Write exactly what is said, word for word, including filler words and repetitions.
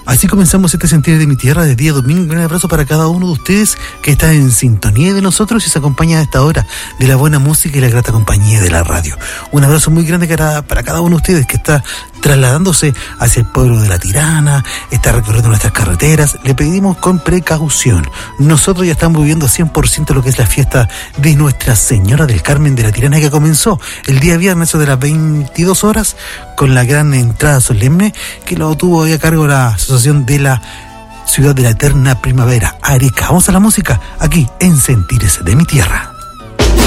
Así comenzamos este Sentir de mi Tierra de día domingo. Un abrazo para cada uno de ustedes que está en sintonía de nosotros y se acompaña a esta hora de la buena música y la grata compañía de la radio. Un abrazo muy grande para cada uno de ustedes que está trasladándose hacia el pueblo de La Tirana, está recorriendo nuestras carreteras. Le pedimos con precaución. Nosotros ya estamos viviendo cien por ciento lo que es la fiesta de Nuestra Señora del Carmen de La Tirana, que comenzó el día viernes de las veintidós horas con la gran entrada solemne que lo tuvo a cargo la Asociación de la Ciudad de la Eterna Primavera, Arica. Vamos a la música aquí en Sentires de mi Tierra.